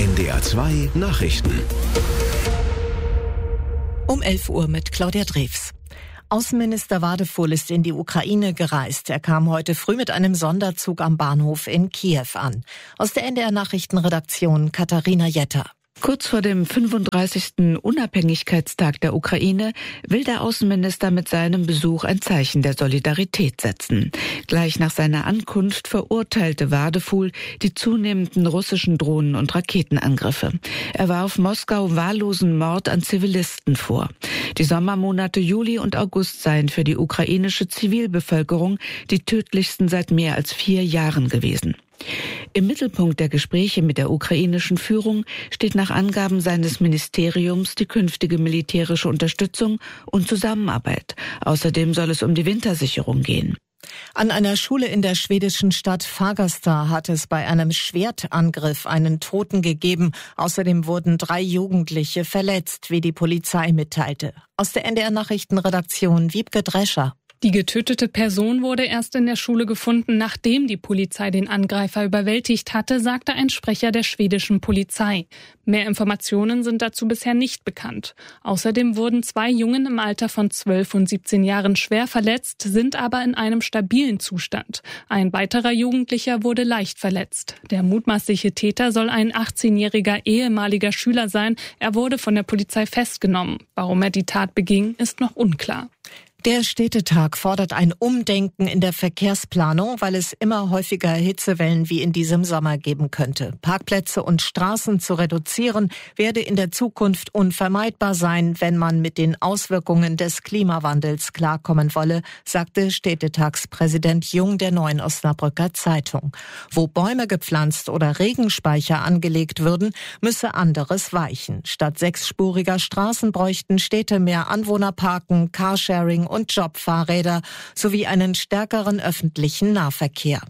NDR 2 Nachrichten. Um 11 Uhr mit Claudia Drews. Außenminister Wadefuhl ist in die Ukraine gereist. Er kam heute früh mit einem Sonderzug am Bahnhof in Kiew an. Aus der NDR Nachrichtenredaktion Katharina Jetter. Kurz vor dem 35. Unabhängigkeitstag der Ukraine will der Außenminister mit seinem Besuch ein Zeichen der Solidarität setzen. Gleich nach seiner Ankunft verurteilte Wadefuhl die zunehmenden russischen Drohnen- und Raketenangriffe. Er warf Moskau wahllosen Mord an Zivilisten vor. Die Sommermonate Juli und August seien für die ukrainische Zivilbevölkerung die tödlichsten seit mehr als 4 Jahren gewesen. Im Mittelpunkt der Gespräche mit der ukrainischen Führung steht nach Angaben seines Ministeriums die künftige militärische Unterstützung und Zusammenarbeit. Außerdem soll es um die Wintersicherung gehen. An einer Schule in der schwedischen Stadt Fagersta hat es bei einem Schwertangriff einen Toten gegeben. Außerdem wurden 3 Jugendliche verletzt, wie die Polizei mitteilte. Aus der NDR Nachrichtenredaktion Wiebke Drescher. Die getötete Person wurde erst in der Schule gefunden, nachdem die Polizei den Angreifer überwältigt hatte, sagte ein Sprecher der schwedischen Polizei. Mehr Informationen sind dazu bisher nicht bekannt. Außerdem wurden 2 Jungen im Alter von 12 und 17 Jahren schwer verletzt, sind aber in einem stabilen Zustand. Ein weiterer Jugendlicher wurde leicht verletzt. Der mutmaßliche Täter soll ein 18-jähriger ehemaliger Schüler sein. Er wurde von der Polizei festgenommen. Warum er die Tat beging, ist noch unklar. Der Städtetag fordert ein Umdenken in der Verkehrsplanung, weil es immer häufiger Hitzewellen wie in diesem Sommer geben könnte. Parkplätze und Straßen zu reduzieren, werde in der Zukunft unvermeidbar sein, wenn man mit den Auswirkungen des Klimawandels klarkommen wolle, sagte Städtetagspräsident Jung der Neuen Osnabrücker Zeitung. Wo Bäume gepflanzt oder Regenspeicher angelegt würden, müsse anderes weichen. Statt 6-spuriger Straßen bräuchten Städte mehr Anwohnerparken, Carsharing und Jobfahrräder sowie einen stärkeren öffentlichen Nahverkehr.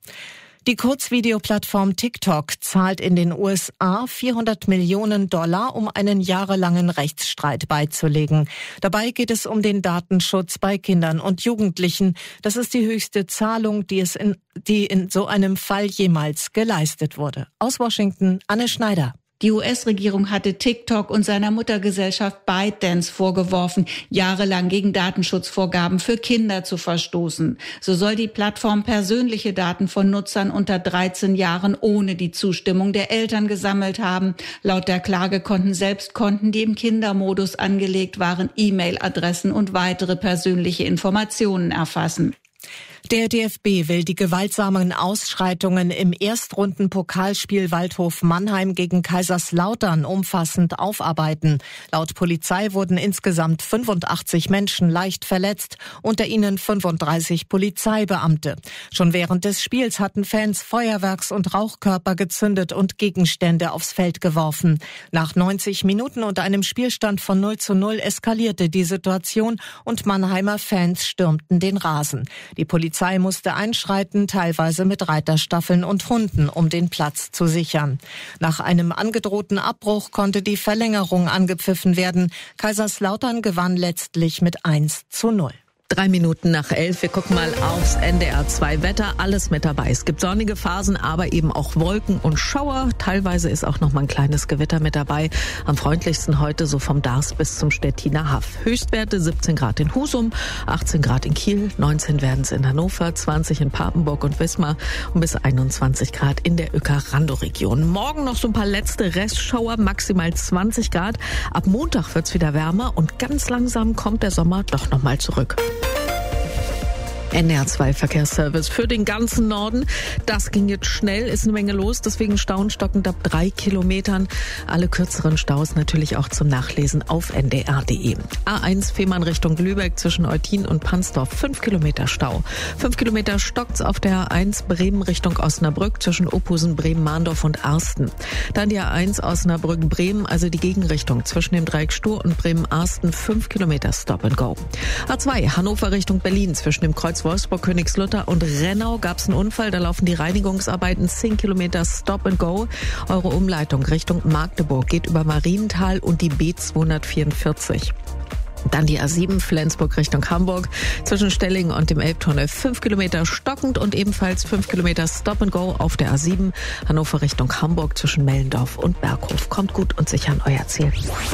Die Kurzvideoplattform TikTok zahlt in den USA $400 Millionen, um einen jahrelangen Rechtsstreit beizulegen. Dabei geht es um den Datenschutz bei Kindern und Jugendlichen. Das ist die höchste Zahlung, die in so einem Fall jemals geleistet wurde. Aus Washington, Anne Schneider. Die US-Regierung hatte TikTok und seiner Muttergesellschaft ByteDance vorgeworfen, jahrelang gegen Datenschutzvorgaben für Kinder zu verstoßen. So soll die Plattform persönliche Daten von Nutzern unter 13 Jahren ohne die Zustimmung der Eltern gesammelt haben. Laut der Klage konnten Selbstkonten, die im Kindermodus angelegt waren, E-Mail-Adressen und weitere persönliche Informationen erfassen. Der DFB will die gewaltsamen Ausschreitungen im Erstrunden-Pokalspiel Waldhof Mannheim gegen Kaiserslautern umfassend aufarbeiten. Laut Polizei wurden insgesamt 85 Menschen leicht verletzt, unter ihnen 35 Polizeibeamte. Schon während des Spiels hatten Fans Feuerwerks- und Rauchkörper gezündet und Gegenstände aufs Feld geworfen. Nach 90 Minuten und einem Spielstand von 0:0 eskalierte die Situation und Mannheimer Fans stürmten den Rasen. Die Polizei musste einschreiten, teilweise mit Reiterstaffeln und Hunden, um den Platz zu sichern. Nach einem angedrohten Abbruch konnte die Verlängerung angepfiffen werden. Kaiserslautern gewann letztlich mit 1:0. 3 Minuten nach 11. Wir gucken mal aufs NDR 2 Wetter. Alles mit dabei. Es gibt sonnige Phasen, aber eben auch Wolken und Schauer. Teilweise ist auch noch mal ein kleines Gewitter mit dabei. Am freundlichsten heute so vom Dars bis zum Stettiner Haff. Höchstwerte 17 Grad in Husum, 18 Grad in Kiel, 19 werden es in Hannover, 20 in Papenburg und Wismar und bis 21 Grad in der Uecker-Randow-Region. Morgen noch so ein paar letzte Restschauer, maximal 20 Grad. Ab Montag wird's wieder wärmer und ganz langsam kommt der Sommer doch noch mal zurück. NDR 2 Verkehrsservice für den ganzen Norden. Das ging jetzt schnell, ist eine Menge los, deswegen Stauen stockend ab 3 Kilometern. Alle kürzeren Staus natürlich auch zum Nachlesen auf ndr.de. A1 Fehmarn Richtung Lübeck zwischen Eutin und Pansdorf, 5 Kilometer Stau. 5 Kilometer stockt's auf der A1 Bremen Richtung Osnabrück zwischen Ophusen, Bremen-Mahndorf und Arsten. Dann die A1 Osnabrück-Bremen, also die Gegenrichtung zwischen dem Dreieck Stur und Bremen-Arsten, 5 Kilometer Stop and Go. A2 Hannover Richtung Berlin zwischen dem Kreuz Wolfsburg, Königslutter und Rennau gab es einen Unfall. Da laufen die Reinigungsarbeiten 10 Kilometer Stop and Go. Eure Umleitung Richtung Magdeburg geht über Marienthal und die B244. Dann die A7 Flensburg Richtung Hamburg. Zwischen Stellingen und dem Elbtunnel 5 Kilometer stockend und ebenfalls 5 Kilometer Stop and Go auf der A7 Hannover Richtung Hamburg zwischen Mellendorf und Berghof. Kommt gut und sicher an euer Ziel.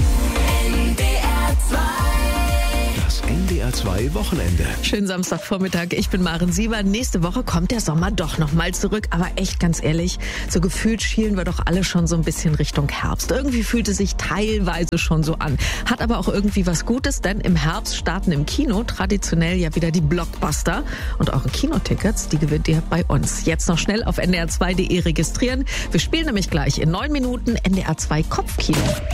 Das NDR 2 Wochenende. Schönen Samstagvormittag, ich bin Maren Sieber. Nächste Woche kommt der Sommer doch noch mal zurück. Aber echt ganz ehrlich, so gefühlt schielen wir doch alle schon so ein bisschen Richtung Herbst. Irgendwie fühlt es sich teilweise schon so an. Hat aber auch irgendwie was Gutes, denn im Herbst starten im Kino traditionell ja wieder die Blockbuster. Und eure Kinotickets, die gewinnt ihr bei uns. Jetzt noch schnell auf ndr2.de registrieren. Wir spielen nämlich gleich in 9 Minuten NDR 2 Kopfkino.